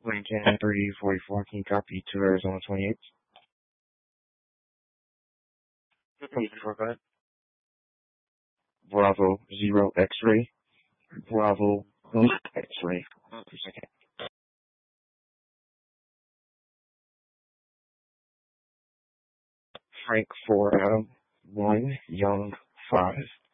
Lincoln 344, can you copy to Arizona 28? Before that, Bravo 0 X-ray, Bravo X-ray. For a second. Frank 4 Adam 1 Young 5.